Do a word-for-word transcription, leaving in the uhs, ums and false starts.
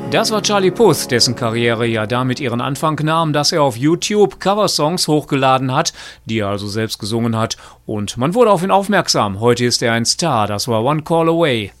Das war Charlie Puth, dessen Karriere ja damit ihren Anfang nahm, dass er auf YouTube Coversongs hochgeladen hat, die er also selbst gesungen hat, und man wurde auf ihn aufmerksam. Heute ist er ein Star, das war One Call Away.